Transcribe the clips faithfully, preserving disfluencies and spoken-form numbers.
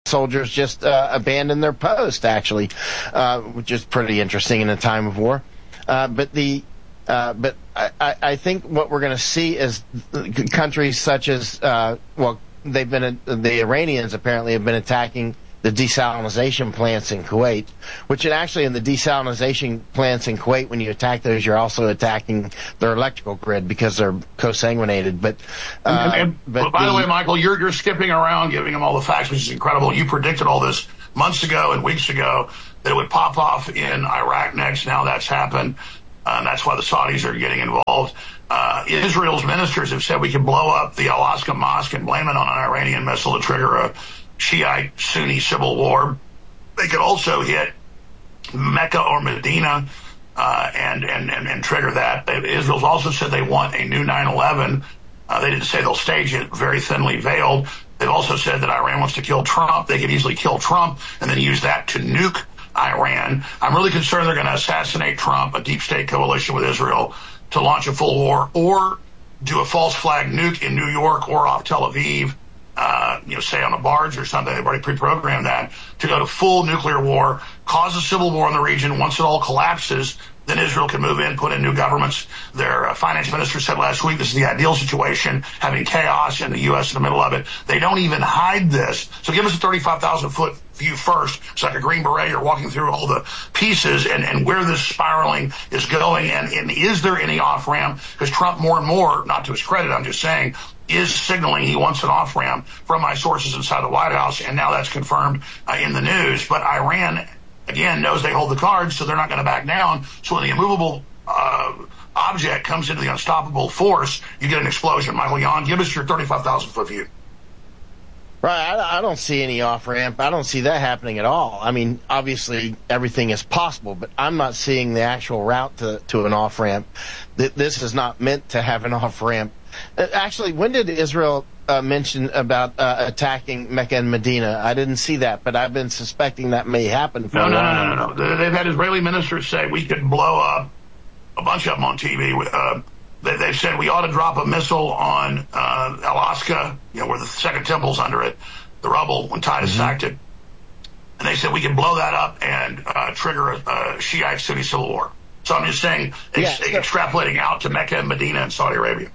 soldiers just uh, abandoned their post, actually, uh, which is pretty interesting in a time of war. Uh, but the uh, but I, I think what we're going to see is countries such as uh, well, they've been the Iranians apparently have been attacking the desalinization plants in Kuwait, which it actually in the desalinization plants in Kuwait, when you attack those, you're also attacking their electrical grid because they're consanguinated. But, uh, and, and, but by the, the way, Michael, you're you're skipping around, giving them all the facts, which is incredible. You predicted all this months ago and weeks ago that it would pop off in Iraq next. Now that's happened. Uh, and that's why the Saudis are getting involved. Uh, Israel's ministers have said we can blow up the Al-Aqsa Mosque and blame it on an Iranian missile to trigger a Shiite Sunni civil war. They could also hit Mecca or Medina uh, and, and, and, and trigger that. They, Israel's also said they want a new nine eleven. Uh, they didn't say they'll stage it, very thinly veiled. They've also said that Iran wants to kill Trump. They could easily kill Trump and then use that to nuke Iran. I'm really concerned they're going to assassinate Trump, a deep state coalition with Israel, to launch a full war, or do a false flag nuke in New York or off Tel Aviv, uh, you know, say on a barge or something. They've already pre-programmed that to go to full nuclear war, cause a civil war in the region. Once it all collapses, then Israel can move in, put in new governments. Their uh, finance minister said last week this is the ideal situation, having chaos and the U S in the middle of it. They don't even hide this. So give us a thirty-five thousand foot view first. It's like a Green Beret. You're walking through all the pieces and, and where this spiraling is going. And, and is there any off-ramp? Because Trump more and more, not to his credit, I'm just saying, is signaling he wants an off-ramp from my sources inside the White House. And now that's confirmed uh, in the news. But Iran, again, knows they hold the cards, so they're not going to back down. So when the immovable uh, object comes into the unstoppable force, you get an explosion. Michael Yon, give us your thirty-five thousand foot view. Right, I, I don't see any off-ramp. I don't see that happening at all. I mean, obviously, everything is possible, but I'm not seeing the actual route to, to an off-ramp. This is not meant to have an off-ramp. Actually, when did Israel uh, mention about uh, attacking Mecca and Medina? I didn't see that, but I've been suspecting that may happen for no, a no, while. No, no, no, no. They've had Israeli ministers say we could blow up a bunch of them on T V. Uh, they, they've said we ought to drop a missile on uh, Al-Aqsa, you know, where the Second Temple's under it, the rubble, when Titus mm-hmm. sacked it. And they said we can blow that up and uh, trigger a, a Shiite Sunni civil war. So I'm just saying, ex- yeah, extrapolating out to Mecca and Medina and Saudi Arabia.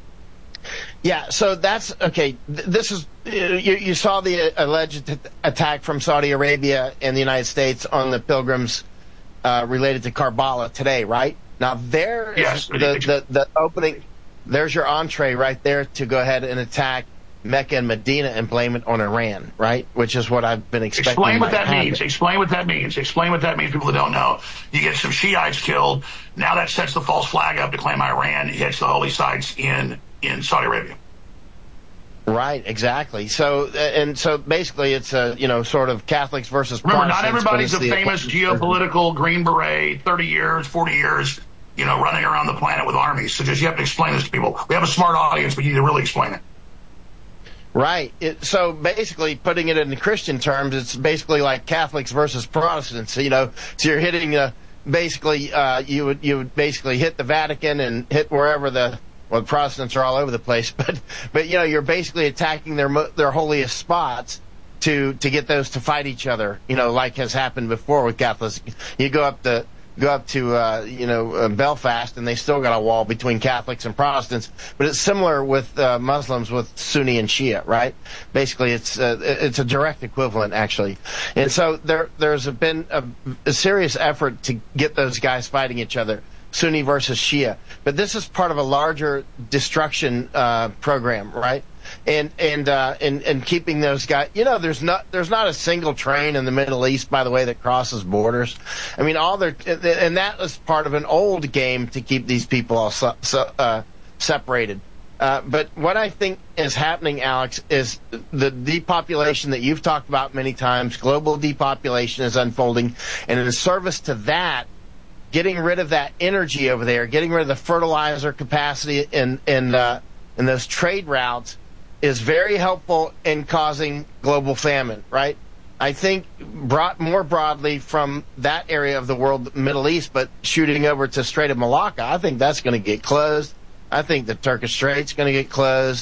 Yeah, so that's okay. This is you, you saw the alleged attack from Saudi Arabia and the United States on the pilgrims uh, related to Karbala today, right? Now there is yes, the, the the opening. There's your entree right there to go ahead and attack Mecca and Medina and blame it on Iran, right? Which is what I've been expecting. Explain what that happen. means. Explain what that means. Explain what that means. People that don't know, you get some Shiites killed. Now that sets the false flag up to claim Iran hits the holy sites in. in Saudi Arabia. Right, exactly. So, and so basically it's a, you know, sort of Catholics versus Remember, Protestants. not everybody's a the famous geopolitical Green Beret, thirty years, forty years, you know, running around the planet with armies. So just you have to explain this to people. We have a smart audience, but you need to really explain it. Right. It, so basically, putting it in Christian terms, it's basically like Catholics versus Protestants. You know, so you're hitting, uh, basically, uh, you would you would basically hit the Vatican and hit wherever the Well, the Protestants are all over the place, but but you know you're basically attacking their their holiest spots to to get those to fight each other. You know, like has happened before with Catholics. You go up the go up to uh, you know uh, Belfast, and they still got a wall between Catholics and Protestants. But it's similar with uh, Muslims with Sunni and Shia, right? Basically, it's uh, it's a direct equivalent actually. And so there there's been a, a serious effort to get those guys fighting each other. Sunni versus Shia, but this is part of a larger destruction uh, program, right? And and uh, and and keeping those guys. You know, there's not there's not a single train in the Middle East, by the way, that crosses borders. I mean, all their and that was part of an old game to keep these people all so, so, uh, separated. Uh, but what I think is happening, Alex, is the depopulation that you've talked about many times. Global depopulation is unfolding, and in service to that, getting rid of that energy over there, getting rid of the fertilizer capacity in in uh, in those trade routes is very helpful in causing global famine, right? I think brought more broadly from that area of the world, the Middle East, but shooting over to Strait of Malacca, I think that's going to get closed. I think the Turkish Strait's going to get closed.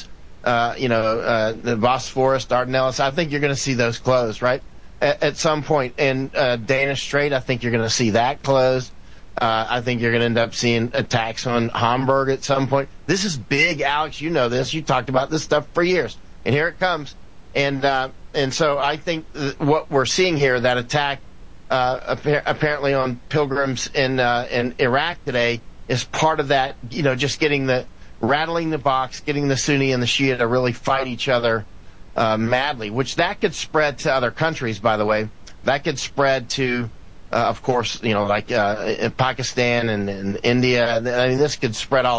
uh, you know, uh, the Bosphorus, Dardanelles. I think you're going to see those closed, right, at, at some point. And uh, Danish Strait, I think you're going to see that closed. Uh, I think you're going to end up seeing attacks on Hamburg at some point. This is big, Alex. You know this. You talked about this stuff for years. And here it comes. And uh, and so I think th- what we're seeing here, that attack uh, appa- apparently on pilgrims in uh, in Iraq today, is part of that, you know, just getting the, rattling the box, getting the Sunni and the Shia to really fight each other uh, madly, which that could spread to other countries, by the way. That could spread to, uh, of course, you know, like uh, in Pakistan and, and India. I mean, this could spread all